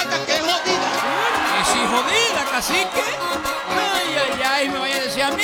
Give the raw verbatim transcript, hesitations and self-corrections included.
muñeca, qué jodida. Que si jodida, cacique. Ay, ay, ay, me vaya a decir a mí